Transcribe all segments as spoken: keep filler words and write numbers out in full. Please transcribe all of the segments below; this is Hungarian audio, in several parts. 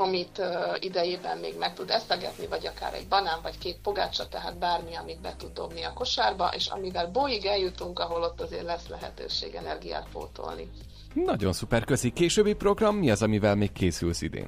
amit uh, idejében még meg tud eszegetni, vagy akár egy banán, vagy két pogácsa, tehát bármi, amit be tud dobni a kosárba, és amivel bolyig eljutunk, ahol ott azért lesz lehetőség energiát pótolni. Nagyon szuper, köszi. Későbbi program, mi az, amivel még készülsz idén?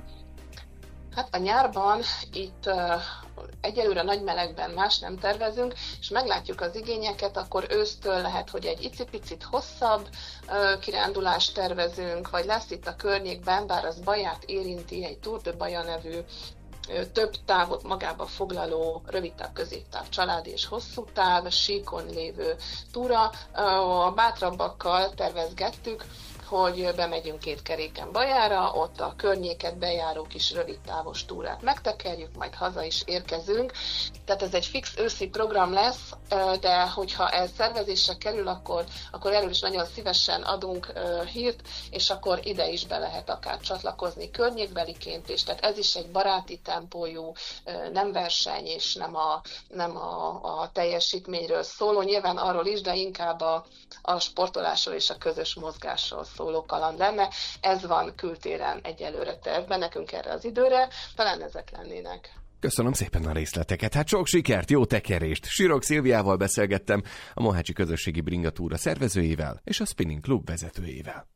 Hát a nyárban itt uh, egyelőre nagy melegben más nem tervezünk, és meglátjuk az igényeket, akkor ősztől lehet, hogy egy icipicit hosszabb uh, kirándulást tervezünk, vagy lesz itt a környékben, bár az Baját érinti, egy Tour de Baja nevű uh, több távot magába foglaló rövidtáv, középtáv, családi és hosszú táv, síkon lévő túra. Uh, a bátrabbakkal tervezgettük, hogy bemegyünk két keréken Bajára, ott a környéket bejáró kis rövidtávos túrát megtekerjük, majd haza is érkezünk. Tehát ez egy fix őszi program lesz, de hogyha ez szervezésre kerül, akkor, akkor erről is nagyon szívesen adunk hírt, és akkor ide is be lehet akár csatlakozni környékbeliként is. Tehát ez is egy baráti tempójú, nem verseny, és nem a, nem a, a teljesítményről szóló. Nyilván arról is, de inkább a, a sportolásról és a közös mozgásról szóló kaland lenne. Ez van kültéren egyelőre tervben, nekünk erre az időre, talán ezek lennének. Köszönöm szépen a részleteket, hát sok sikert, jó tekerést! Sirok Szilviával beszélgettem, a Mohácsi Közösségi Bringatúra szervezőjével és a Spinning Club vezetőjével.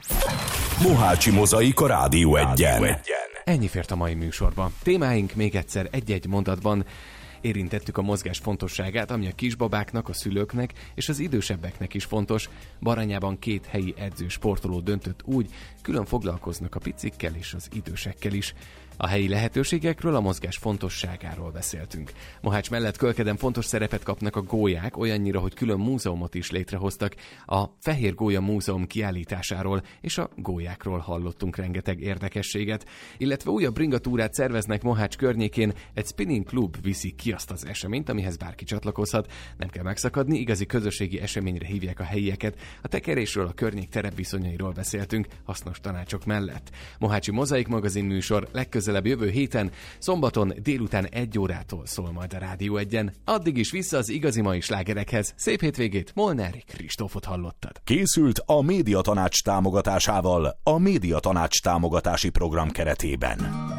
Mohácsi Mozaik a Rádió Egyen. Ennyi fért a mai műsorba. Témáink még egyszer egy-egy mondatban. Érintettük a mozgás fontosságát, ami a kisbabáknak, a szülőknek és az idősebbeknek is fontos. Baranyában két helyi edző sportoló döntött úgy, külön foglalkoznak a picikkel és az idősekkel is. A helyi lehetőségekről, a mozgás fontosságáról beszéltünk. Mohács mellett Kölkeden fontos szerepet kapnak a gólyák, olyannyira, hogy külön múzeumot is létrehoztak. A Fehér Gólya Múzeum kiállításáról és a gólyákról hallottunk rengeteg érdekességet, illetve újabb bringatúrát szerveznek Mohács környékén, egy Spinning Club viszi ki azt az eseményt, amihez bárki csatlakozhat. Nem kell megszakadni, igazi közösségi eseményre hívják a helyieket. A tekerésről, a környék terepviszonyairól beszéltünk, hasznos tanácsok mellett. Mohácsi Mozaik magazin műsor legközelebb jövő héten, szombaton délután egy órától szól majd a Rádió Egyen. Addig is vissza az igazi mai slágerekhez. Szép hétvégét, Molnár Kristófot hallottad. Készült a Médiatanács támogatásával, a Médiatanács támogatási program keretében.